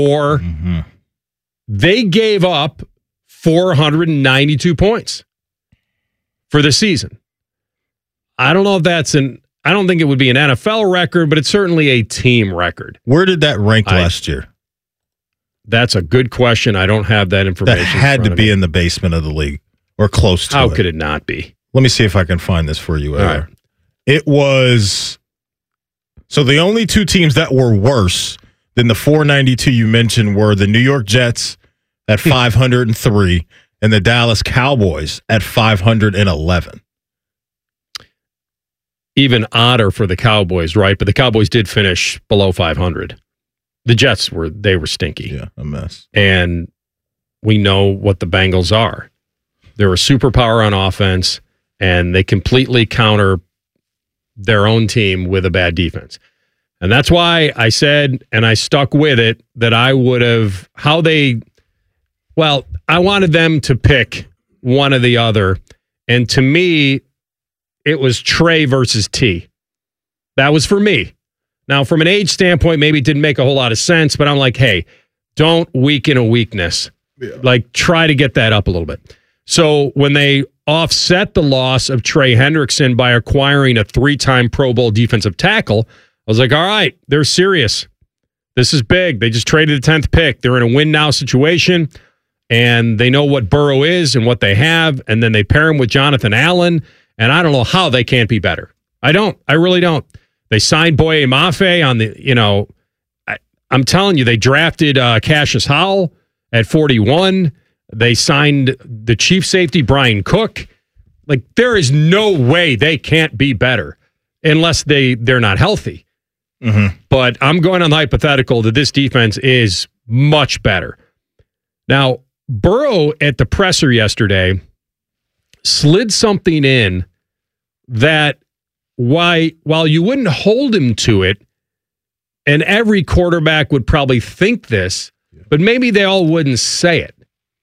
Or they gave up 492 points for the season. I don't know if I don't think it would be an NFL record, but it's certainly a team record. Where did that rank last year? That's a good question. I don't have that information. That had to be in the basement of the league or close to it. How could it not be? Let me see if I can find this for you. All right. It was... So the only two teams that were worse than the 492 you mentioned were the New York Jets at 503 and the Dallas Cowboys at 511. Even odder for the Cowboys, right? But the Cowboys did finish below 500. The Jets were stinky. Yeah, a mess. And we know what the Bengals are. They're a superpower on offense, and they completely counter their own team with a bad defense. And that's why I said, and I stuck with it, that I would have, I wanted them to pick one or the other. And to me, it was Trey versus T. That was for me. Now, from an age standpoint, maybe it didn't make a whole lot of sense, but I'm like, hey, don't weaken a weakness. Yeah. Like, try to get that up a little bit. So when they offset the loss of Trey Hendrickson by acquiring a 3-time Pro Bowl defensive tackle, I was like, all right, they're serious. This is big. They just traded the 10th pick. They're in a win-now situation, and they know what Burrow is and what they have, and then they pair him with Jonathan Allen, and I don't know how they can't be better. I don't. I really don't. They signed Boye Mafe on the, I'm telling you, they drafted Cassius Howell at 41. They signed the chief safety, Brian Cook. Like, there is no way they can't be better unless they're not healthy. Mm-hmm. But I'm going on the hypothetical that this defense is much better. Now, Burrow at the presser yesterday slid something in that while you wouldn't hold him to it, and every quarterback would probably think this, but maybe they all wouldn't say it.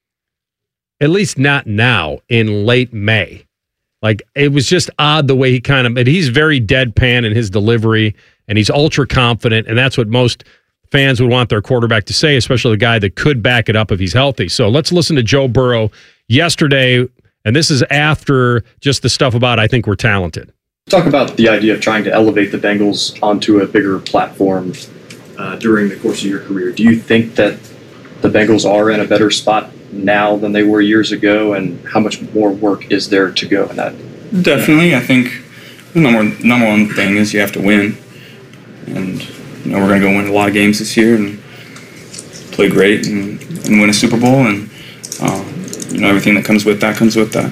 At least not now in late May. Like, it was just odd the way he's very deadpan in his delivery, and he's ultra confident, and that's what most fans would want their quarterback to say, especially the guy that could back it up if he's healthy. So let's listen to Joe Burrow yesterday, and this is after just the stuff about I think we're talented. Talk about the idea of trying to elevate the Bengals onto a bigger platform during the course of your career. Do you think that the Bengals are in a better spot now than they were years ago, and how much more work is there to go in that? Definitely. I think the number one thing is you have to win. And we're going to go win a lot of games this year and play great and win a Super Bowl. And, everything that comes with that.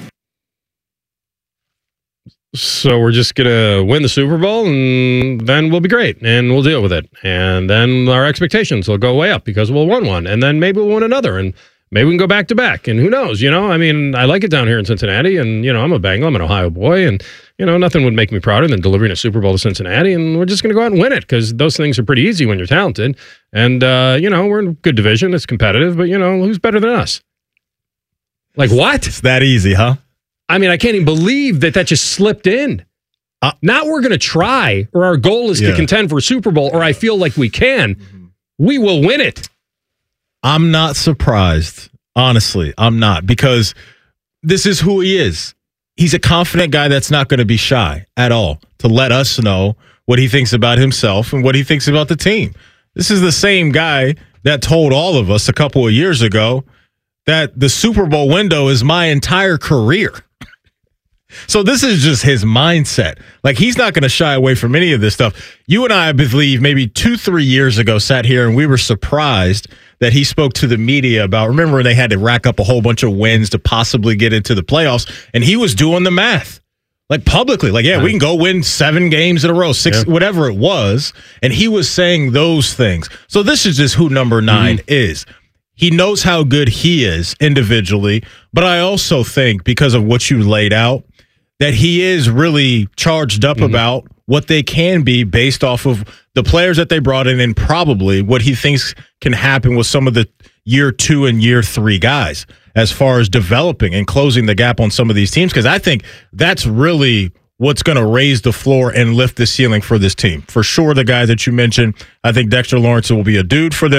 So we're just going to win the Super Bowl, and then we'll be great, and we'll deal with it. And then our expectations will go way up because we'll win one, and then maybe we'll win another, and maybe we can go back to back, and who knows, I mean, I like it down here in Cincinnati, and, I'm a Bengal, I'm an Ohio boy, and, nothing would make me prouder than delivering a Super Bowl to Cincinnati, and we're just going to go out and win it, because those things are pretty easy when you're talented, and, we're in a good division, it's competitive, but, who's better than us? Like, what? It's that easy, huh? I mean, I can't even believe that just slipped in. Now we're going to try, or our goal is to contend for a Super Bowl, or I feel like we can. We will win it. I'm not surprised. Honestly, I'm not, because this is who he is. He's a confident guy that's not going to be shy at all to let us know what he thinks about himself and what he thinks about the team. This is the same guy that told all of us a couple of years ago that the Super Bowl window is my entire career. So this is just his mindset. Like, he's not going to shy away from any of this stuff. You and I believe, maybe 2-3 years ago, sat here and we were surprised that he spoke to the media about, remember, they had to rack up a whole bunch of wins to possibly get into the playoffs, and he was doing the math. Like, publicly, we can go win 7 games in a row, 6, whatever it was, and he was saying those things. So this is just who number 9 is. He knows how good he is individually, but I also think, because of what you laid out, that he is really charged up about what they can be based off of the players that they brought in, and probably what he thinks can happen with some of the year 2 and year 3 guys as far as developing and closing the gap on some of these teams, because I think that's really what's going to raise the floor and lift the ceiling for this team. For sure, the guys that you mentioned, I think Dexter Lawrence will be a dude for them.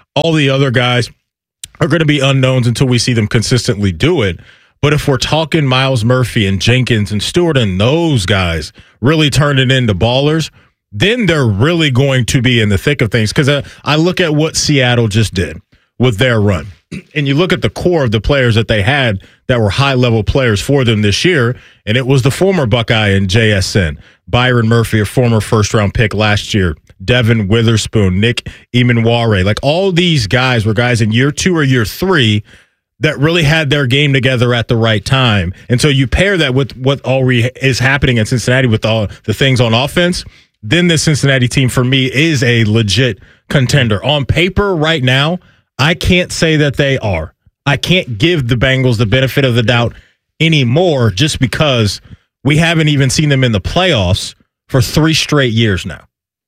All the other guys are going to be unknowns until we see them consistently do it. But if we're talking Miles Murphy and Jenkins and Stewart and those guys really turning into ballers, then they're really going to be in the thick of things. Because I look at what Seattle just did with their run, and you look at the core of the players that they had that were high-level players for them this year, and it was the former Buckeye in JSN, Byron Murphy, a former first-round pick last year, Devin Witherspoon, Nick Emanware. Like, all these guys were guys in year 2 or year 3 that really had their game together at the right time. And so you pair that with what already is happening in Cincinnati with all the things on offense, then this Cincinnati team for me is a legit contender. On paper right now, I can't say that they are. I can't give the Bengals the benefit of the doubt anymore just because we haven't even seen them in the playoffs for 3 straight years now.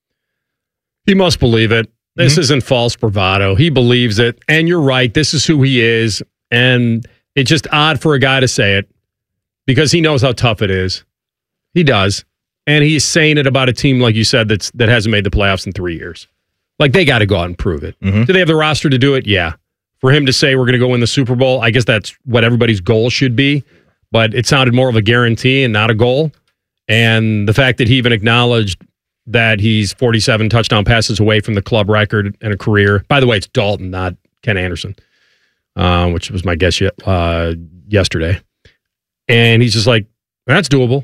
He must believe it. This isn't false bravado. He believes it. And you're right. This is who he is. And it's just odd for a guy to say it because he knows how tough it is. He does. And he's saying it about a team, like you said, that hasn't made the playoffs in 3 years. Like, they got to go out and prove it. Do they have the roster to do it? Yeah. For him to say we're going to go win the Super Bowl, I guess that's what everybody's goal should be. But it sounded more of a guarantee and not a goal. And the fact that he even acknowledged that he's 47 touchdown passes away from the club record in a career. By the way, it's Dalton, not Ken Anderson, which was my guess yesterday. And he's just like, that's doable.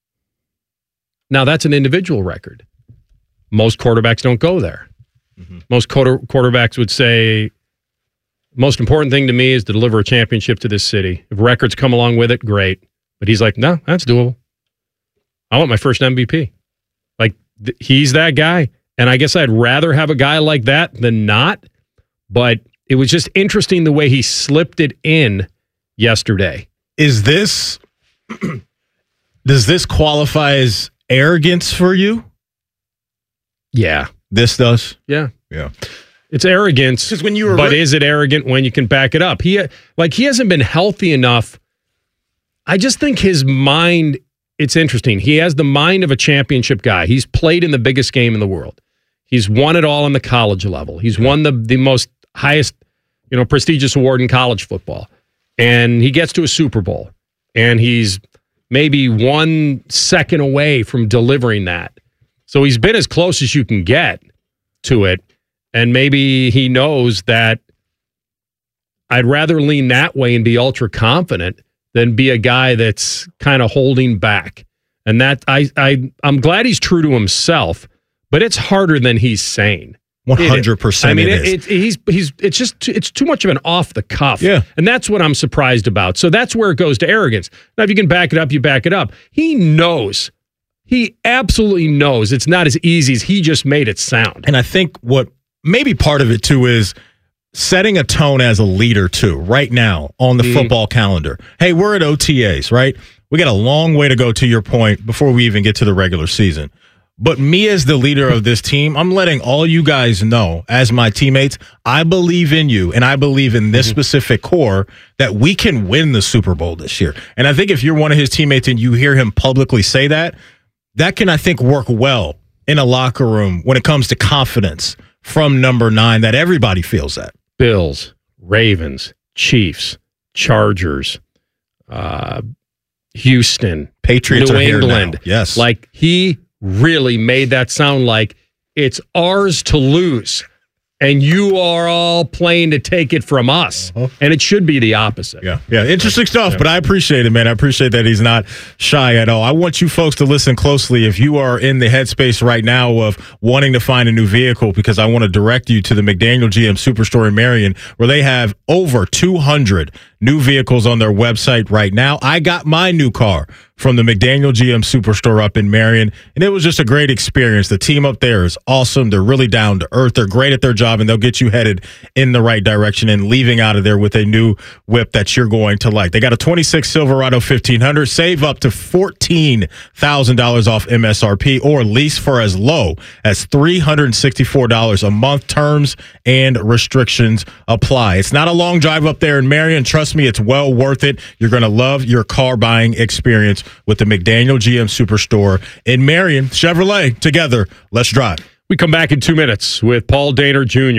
Now, that's an individual record. Most quarterbacks don't go there. Most quarterbacks would say, most important thing to me is to deliver a championship to this city. If records come along with it, great. But he's like, no, that's doable. I want my first MVP. Like, he's that guy. And I guess I'd rather have a guy like that than not. But it was just interesting the way he slipped it in yesterday. Is this, does this qualify as arrogance for you? Yeah. This does? Yeah. Yeah. It's arrogance, when you were but is it arrogant when you can back it up? He hasn't been healthy enough. I just think his mind, it's interesting. He has the mind of a championship guy. He's played in the biggest game in the world. He's won it all on the college level. He's won the most highest, prestigious award in college football. And he gets to a Super Bowl. And he's maybe 1 second away from delivering that. So he's been as close as you can get to it. And maybe he knows that I'd rather lean that way and be ultra confident than be a guy that's kind of holding back. And that I'm glad he's true to himself, but it's harder than he's saying. 100%. I mean, it's too much of an off the cuff. Yeah. And that's what I'm surprised about. So that's where it goes to arrogance. Now, if you can back it up, you back it up. He knows. He absolutely knows it's not as easy as he just made it sound. And I think what maybe part of it, too, is setting a tone as a leader, too, right now on the football calendar. Hey, we're at OTAs, right? We got a long way to go, to your point, before we even get to the regular season. But me as the leader of this team, I'm letting all you guys know, as my teammates, I believe in you, and I believe in this specific core that we can win the Super Bowl this year. And I think if you're one of his teammates and you hear him publicly say that, that can, I think, work well in a locker room when it comes to confidence from number 9 that everybody feels that. Bills, Ravens, Chiefs, Chargers, Houston, Patriots New are here England. now. Yes. Like, he really made that sound like it's ours to lose. And you are all playing to take it from us. And it should be the opposite. Yeah. Interesting stuff, but I appreciate it, man. I appreciate that he's not shy at all. I want you folks to listen closely if you are in the headspace right now of wanting to find a new vehicle, because I want to direct you to the McDaniel GM Superstore in Marion, where they have over 200 new vehicles on their website right now. I got my new car from the McDaniel GM Superstore up in Marion, and it was just a great experience. The team up there is awesome. They're really down to earth. They're great at their job, and they'll get you headed in the right direction and leaving out of there with a new whip that you're going to like. They got a 26 Silverado 1500. Save up to $14,000 off MSRP or lease for as low as $364 a month. Terms and restrictions apply. It's not a long drive up there in Marion. Trust me, it's well worth it. You're going to love your car buying experience with the McDaniel GM Superstore in Marion. Chevrolet, together, let's drive. We come back in 2 minutes with Paul Dehner Jr.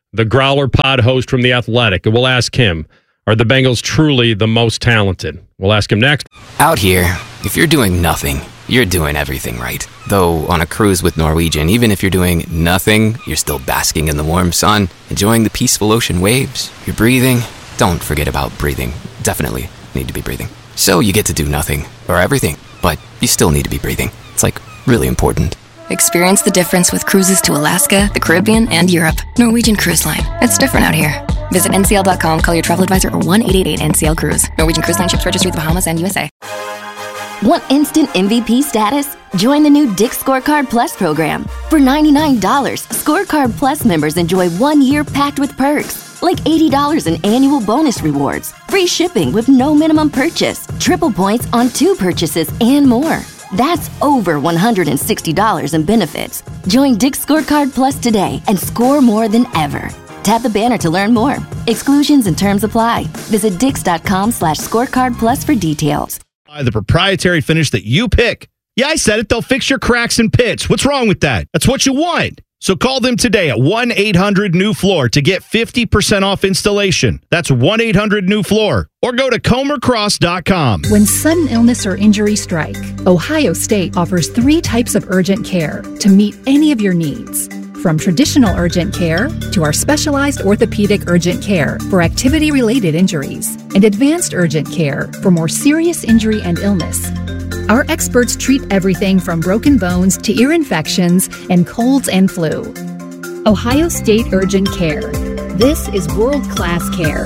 the Growler Pod host from The Athletic, and we'll ask him, are the Bengals truly the most talented? We'll ask him next. Out here, if you're doing nothing, you're doing everything right. Though on a cruise with Norwegian, even if you're doing nothing, you're still basking in the warm sun, enjoying the peaceful ocean waves. You're breathing. Don't forget about breathing. Definitely need to be breathing. So you get to do nothing, or everything, but you still need to be breathing. It's like really important. Experience the difference with cruises to Alaska, the Caribbean, and Europe. Norwegian Cruise Line. It's different out here. Visit ncl.com, call your travel advisor, or 1-888-NCL-CRUISE. Norwegian Cruise Line ships registry the Bahamas and USA. Want instant MVP status? Join the new Dick's Scorecard Plus program. For $99, Scorecard Plus members enjoy 1 year packed with perks, like $80 in annual bonus rewards, free shipping with no minimum purchase, triple points on 2 purchases, and more. That's over $160 in benefits. Join Dick's Scorecard Plus today and score more than ever. Tap the banner to learn more. Exclusions and terms apply. Visit dix.com/scorecard plus for details. The proprietary finish that you pick. Yeah, I said it. They'll fix your cracks and pits. What's wrong with that? That's what you want. So call them today at 1-800-NEW-FLOOR to get 50% off installation. That's 1-800-NEW-FLOOR. Or go to comercross.com. When sudden illness or injury strike, Ohio State offers 3 types of urgent care to meet any of your needs. From traditional urgent care to our specialized orthopedic urgent care for activity-related injuries and advanced urgent care for more serious injury and illness. Our experts treat everything from broken bones to ear infections and colds and flu. Ohio State Urgent Care. This is world-class care.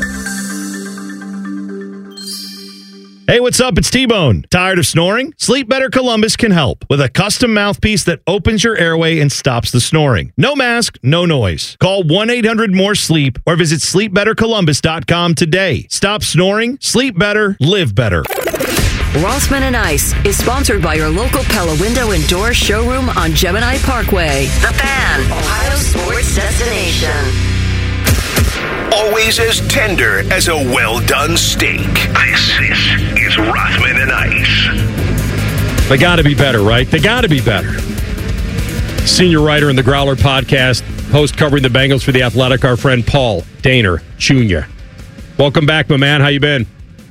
Hey, what's up? It's T-Bone. Tired of snoring? Sleep Better Columbus can help with a custom mouthpiece that opens your airway and stops the snoring. No mask, no noise. Call 1-800-MORE-SLEEP or visit sleepbettercolumbus.com today. Stop snoring, sleep better, live better. Rossman and Ice is sponsored by your local Pella Window and Door showroom on Gemini Parkway. The Fan, Ohio sports destination. Always as tender as a well-done steak. This is Rothman and Ice. They got to be better, right? They got to be better. Senior writer in the Growler podcast, host covering the Bengals for The Athletic, our friend Paul Dehner Jr. Welcome back, my man. How you been?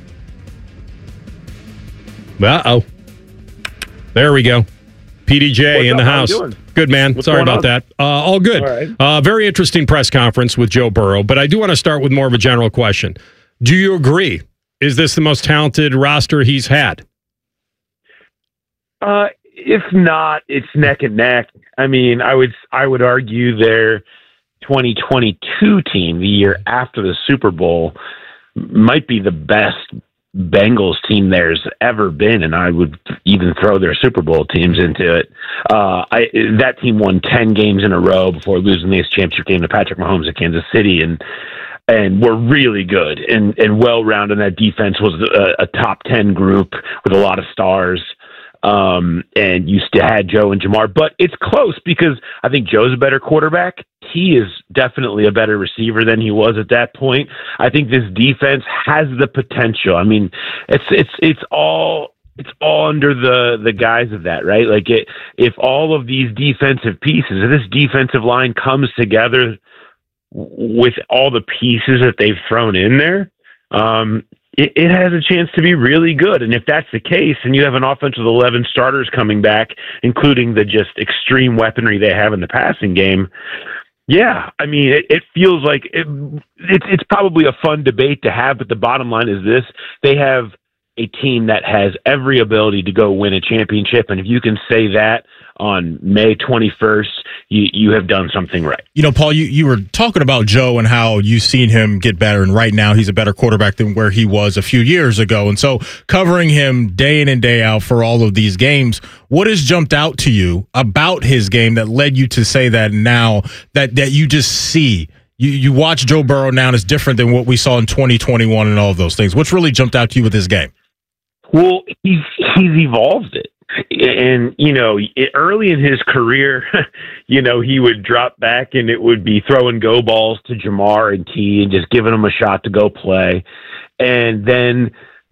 Uh-oh. There we go. PDJ in the house. Good, man. Sorry about that. All good. All right. Very interesting press conference with Joe Burrow, but I do want to start with more of a general question. Do you agree? Is this the most talented roster he's had? If not, it's neck and neck. I mean, I would argue their 2022 team, the year after the Super Bowl, might be the best Bengals team there's ever been, and I would even throw their Super Bowl teams into it. That team won 10 games in a row before losing the championship game to Patrick Mahomes at Kansas City, and were really good and well-rounded. That defense was a top 10 group with a lot of stars. And you still had Joe and Jamar, but it's close because I think Joe's a better quarterback. He is definitely a better receiver than he was at that point. I think this defense has the potential. I mean, it's all under the guise of that, right? Like if all of these defensive pieces, if this defensive line comes together with all the pieces that they've thrown in there, it has a chance to be really good. And if that's the case, and you have an offense with 11 starters coming back, including the just extreme weaponry they have in the passing game, yeah, I mean, it feels like it's probably a fun debate to have, but the bottom line is this. They have a team that has every ability to go win a championship, and if you can say that on May 21st, you have done something right. You know, Paul, you were talking about Joe and how you've seen him get better, and right now he's a better quarterback than where he was a few years ago. And so covering him day in and day out for all of these games, what has jumped out to you about his game that led you to say that now that you just see? You watch Joe Burrow now and it's different than what we saw in 2021 and all of those things. What's really jumped out to you with his game? Well, he's evolved it. And, you know, early in his career, you know, he would drop back and it would be throwing go balls to Jamar and T and just giving him a shot to go play. And then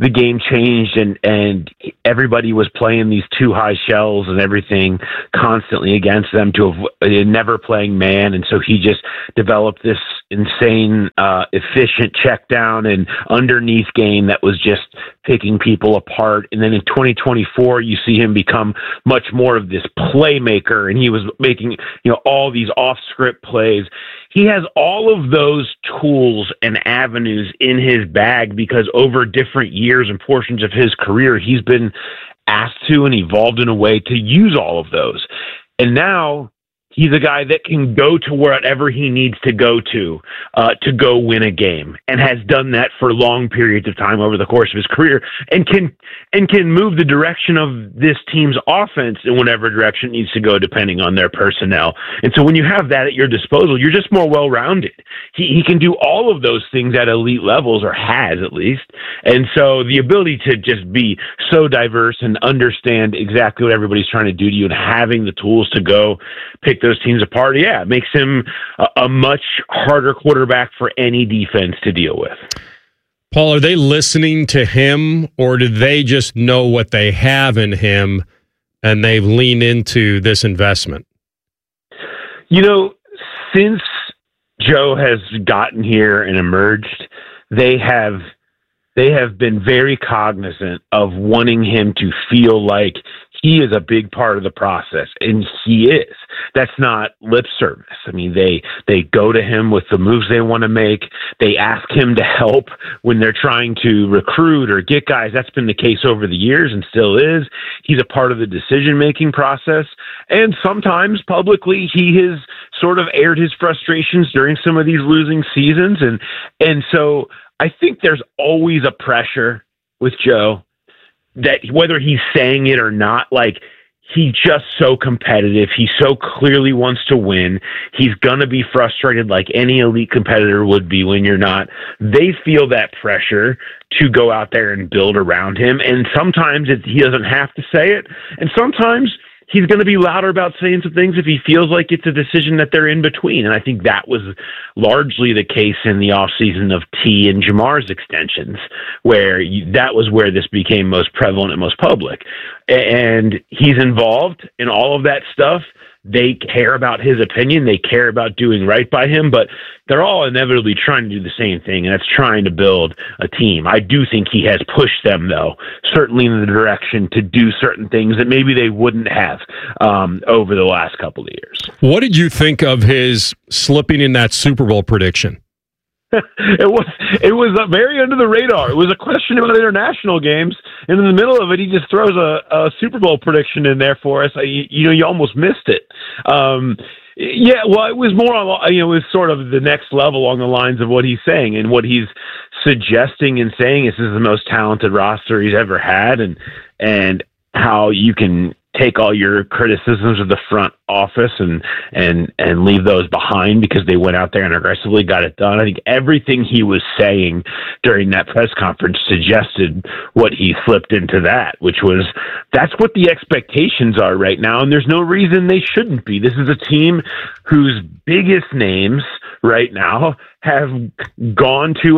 the game changed and everybody was playing these two high shells and everything constantly against them never playing man. And so he just developed this insane, efficient check down and underneath game that was just picking people apart. And then in 2024, you see him become much more of this playmaker, and he was making, all these off script plays. He has all of those tools and avenues in his bag because over different years and portions of his career, he's been asked to and evolved in a way to use all of those. And now he's a guy that can go to wherever he needs to go win a game, and has done that for long periods of time over the course of his career, and can move the direction of this team's offense in whatever direction it needs to go, depending on their personnel. And so when you have that at your disposal, you're just more well-rounded. He can do all of those things at elite levels, or has at least. And so the ability to just be so diverse and understand exactly what everybody's trying to do to you, and having the tools to go pick those teams apart, it makes him a much harder quarterback for any defense to deal with. Paul, are they listening to him, or do they just know what they have in him and they've leaned into this investment? Since Joe has gotten here and emerged, they have been very cognizant of wanting him to feel like he is a big part of the process, and he is. That's not lip service. I mean, they go to him with the moves they want to make. They ask him to help when they're trying to recruit or get guys. That's been the case over the years and still is. He's a part of the decision-making process. And sometimes publicly he has sort of aired his frustrations during some of these losing seasons. And so I think there's always a pressure with Joe that whether he's saying it or not, like, he's just so competitive. He so clearly wants to win. He's going to be frustrated like any elite competitor would be when you're not. They feel that pressure to go out there and build around him. And sometimes he doesn't have to say it. And sometimes he's going to be louder about saying some things if he feels like it's a decision that they're in between. And I think that was largely the case in the offseason of T and Jamar's extensions, where that was where this became most prevalent and most public. And he's involved in all of that stuff. They care about his opinion. They care about doing right by him, but they're all inevitably trying to do the same thing, and that's trying to build a team. I do think he has pushed them, though, certainly in the direction to do certain things that maybe they wouldn't have over the last couple of years. What did you think of his slipping in that Super Bowl prediction? It was very under the radar. It was a question about international games, and in the middle of it, he just throws a Super Bowl prediction in there for us. You almost missed it. It was more, it was sort of the next level along the lines of what he's saying, and what he's suggesting and saying is this is the most talented roster he's ever had, and how you can take all your criticisms of the front office and leave those behind because they went out there and aggressively got it done. I think everything he was saying during that press conference suggested what he slipped into that, which was that's what the expectations are right now, and there's no reason they shouldn't be. This is a team whose biggest names right now have gone to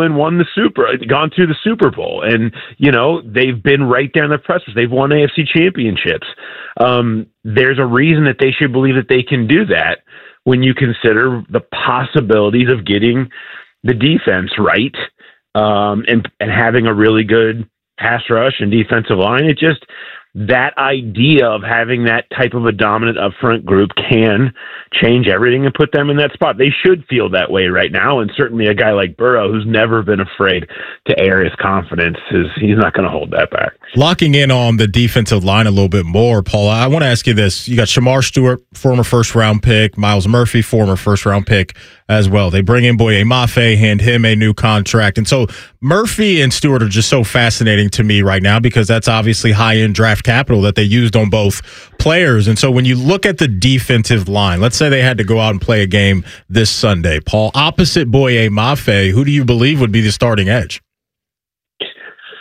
the Super Bowl, and they've been right there in the press. They've won AFC championships. There's a reason that they should believe that they can do that when you consider the possibilities of getting the defense right, and having a really good pass rush and defensive line. It just, that idea of having that type of a dominant upfront group can change everything and put them in that spot. They should feel that way right now, and certainly a guy like Burrow, who's never been afraid to air his confidence, he's not going to hold that back. Locking in on the defensive line a little bit more, Paul, I want to ask you this. You got Shamar Stewart, former first-round pick, Miles Murphy, former first-round pick as well. They bring in Boye Mafe, hand him a new contract. And so Murphy and Stewart are just so fascinating to me right now because that's obviously high-end draft capital that they used on both players. And so when you look at the defensive line, let's say they had to go out and play a game this Sunday, Paul, opposite Boye Mafe, who do you believe would be the starting edge?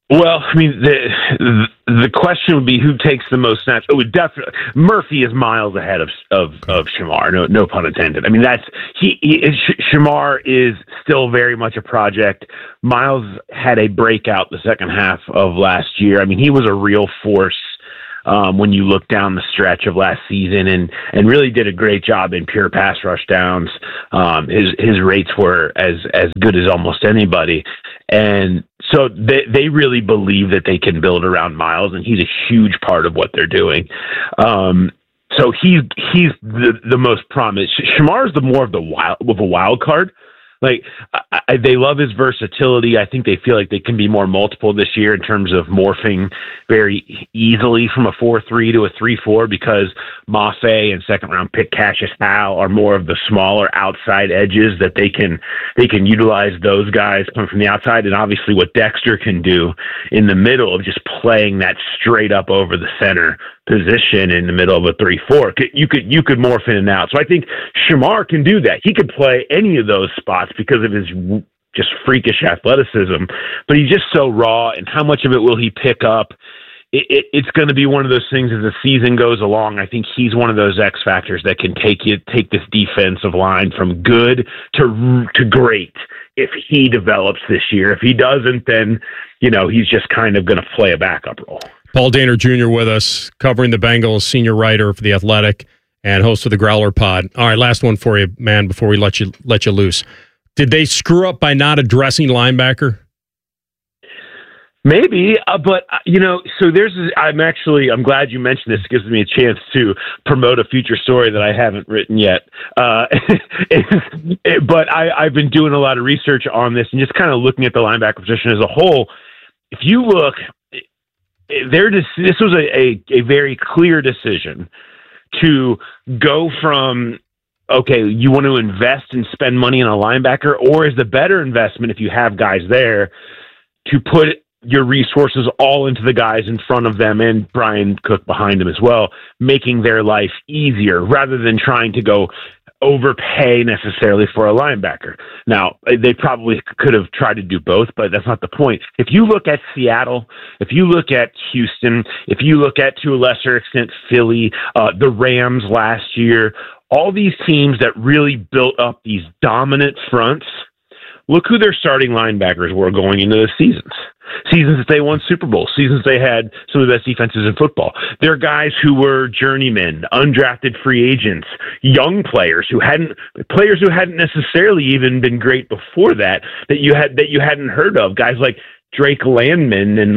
Well, I mean, the question would be who takes the most snaps. It would definitely Murphy is miles ahead of Shamar. No pun intended. I mean, Shamar is still very much a project. Miles had a breakout the second half of last year. I mean, he was a real force when you look down the stretch of last season, and really did a great job in pure pass rush downs. His rates were as good as almost anybody, and so they really believe that they can build around Miles, and he's a huge part of what they're doing. So he's the most prominent. Shamar is the more of a wild card. Like they love his versatility. I think they feel like they can be more multiple this year in terms of morphing very easily from a 4-3 to a 3-4 because Mafe and second round pick Cassius Howe are more of the smaller outside edges that they can utilize those guys coming from the outside, and obviously what Dexter can do in the middle of just playing that straight up over the center position in the middle of a 3-4. You could morph in and out. So I think Shamar can do that. He could play any of those spots because of his just freakish athleticism, but he's just so raw, and how much of it will he pick up? It's going to be one of those things as the season goes along. I think he's one of those X factors that can take this defensive line from good to great if he develops this year. If he doesn't, then, he's just kind of going to play a backup role. Paul Dehner Jr. with us, covering the Bengals, senior writer for The Athletic and host of the Growler Pod. All right, last one for you, man, before we let you loose. Did they screw up by not addressing linebacker? Maybe, but so I'm glad you mentioned this. It gives me a chance to promote a future story that I haven't written yet. But I've been doing a lot of research on this and just kind of looking at the linebacker position as a whole. If you look, this was a very clear decision to go from, okay, you want to invest and spend money on a linebacker, or is the better investment, if you have guys there, to put your resources all into the guys in front of them and Brian Cook behind them as well, making their life easier rather than trying to go overpay necessarily for a linebacker. Now, they probably could have tried to do both, but that's not the point. If you look at Seattle, if you look at Houston, if you look at, to a lesser extent, Philly, the Rams last year, all these teams that really built up these dominant fronts, look who their starting linebackers were going into the seasons that they won Super Bowl, seasons they had some of the best defenses in football. They're guys who were journeymen, undrafted free agents, young players who hadn't necessarily even been great before that you hadn't heard of. Guys like Drake Landman and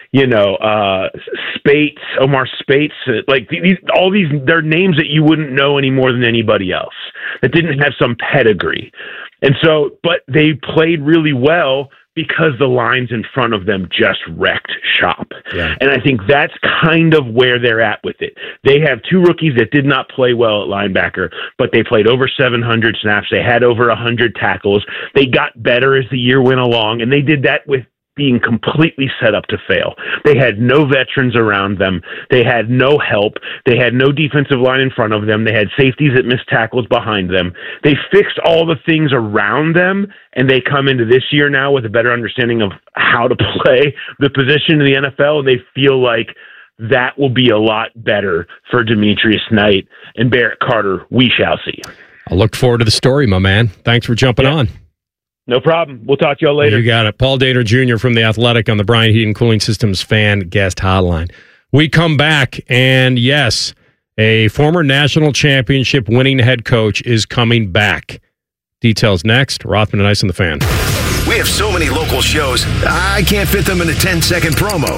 Spates, Omar Spates, they're names that you wouldn't know any more than anybody else that didn't have some pedigree. And so, but they played really well because the lines in front of them just wrecked shop. Yeah. And I think that's kind of where they're at with it. They have two rookies that did not play well at linebacker, but they played over 700 snaps. They had over 100 tackles. They got better as the year went along, and they did that with being completely set up to fail. They had no veterans around them. They had no help. They had no defensive line in front of them. They had safeties that missed tackles behind them. They fixed all the things around them, and they come into this year now with a better understanding of how to play the position in the NFL, and they feel like that will be a lot better for Demetrius Knight and Barrett Carter. We shall see. I look forward to the story, my man. Thanks for jumping on. No problem. We'll talk to y'all later. You got it. Paul Dehner Jr. from The Athletic on the Bryant Heating Cooling Systems fan guest hotline. We come back, and yes, a former national championship winning head coach is coming back. Details next. Rothman and Ice on the Fan. We have so many local shows, I can't fit them in a 10-second promo.